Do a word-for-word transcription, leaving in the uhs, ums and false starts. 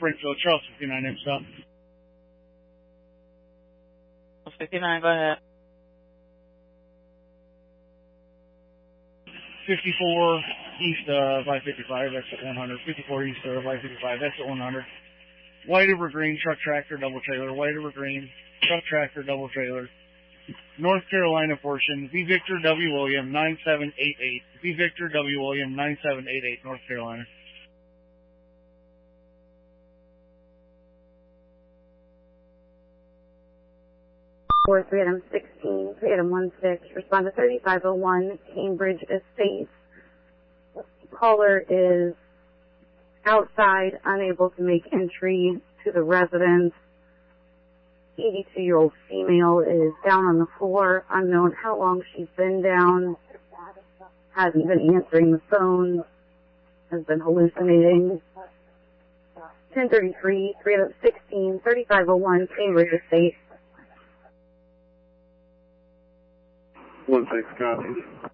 Springfield, Charles fifty-nine, next stop. fifty-nine, go ahead. fifty-four east of I fifty-five, exit one hundred. fifty-four east of I fifty-five, exit one hundred. White over green, truck tractor, double trailer. White over green, truck tractor, double trailer. North Carolina portion, V Victor W. William, nine seven eight eight. V Victor W. William, nine seven eight eight, North Carolina. four, three Adam sixteen, three Adam one six, respond to thirty-five oh one, Cambridge Estates. Caller is outside, unable to make entry to the residence. eighty-two-year-old female is down on the floor, unknown how long she's been down, hasn't been answering the phone, has been hallucinating. ten thirty-three, three Adam sixteen, thirty-five oh one, Cambridge Estates. One six copies.